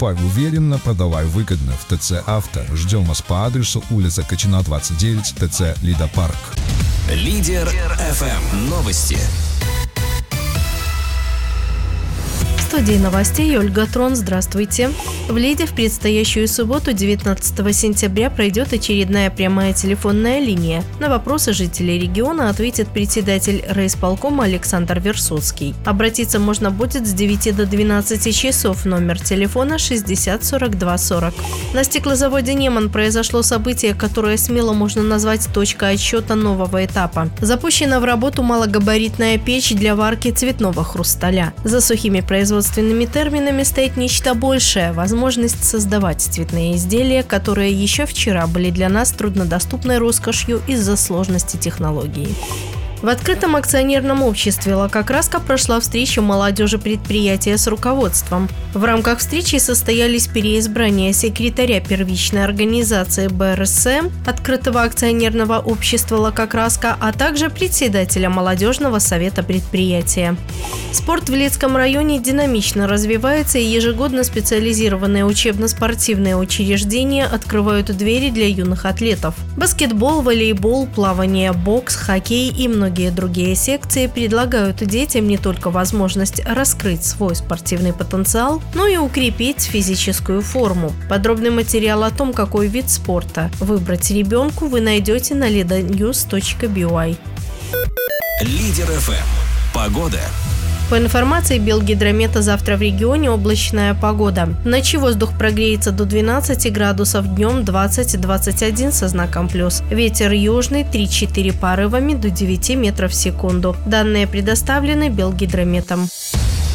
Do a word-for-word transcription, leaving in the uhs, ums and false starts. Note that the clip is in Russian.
Покупай уверенно, продавай выгодно в ТЦ «Авто». Ждем вас по адресу улица Качина, двадцать девять, ТЦ «Лидопарк». Лидер эф эм. Новости. В студии новостей Ольга Трон. Здравствуйте. В Лиде в предстоящую субботу, девятнадцатого сентября, пройдет очередная прямая телефонная линия. На вопросы жителей региона ответит председатель райисполкома Александр Версоцкий. Обратиться можно будет с девяти до двенадцати часов. Номер телефона шестьдесят сорок два сорок. На стеклозаводе «Неман» произошло событие, которое смело можно назвать точкой отсчета нового этапа. Запущена в работу малогабаритная печь для варки цветного хрусталя. За сухими производственными терминами стоит нечто большее – возможность создавать цветные изделия, которые еще вчера были для нас труднодоступной роскошью из-за сложности технологий. В открытом акционерном обществе «Лакокраска» прошла встреча молодежи предприятия с руководством. В рамках встречи состоялись переизбрание секретаря первичной организации бэ эр эс эм открытого акционерного общества «Лакокраска», а также председателя молодежного совета предприятия. Спорт в Лидском районе динамично развивается, и ежегодно специализированные учебно-спортивные учреждения открывают двери для юных атлетов. Баскетбол, волейбол, плавание, бокс, хоккей и многие Многие другие секции предлагают детям не только возможность раскрыть свой спортивный потенциал, но и укрепить физическую форму. Подробный материал о том, какой вид спорта выбрать ребенку, вы найдете на лиданьюз точка би уай. Лидер эф эм. Погода. По информации Белгидромета, завтра в регионе облачная погода. Ночью воздух прогреется до двенадцати градусов, днем двадцать - двадцать один со знаком плюс. Ветер южный три-четыре порывами до девяти метров в секунду. Данные предоставлены Белгидрометом.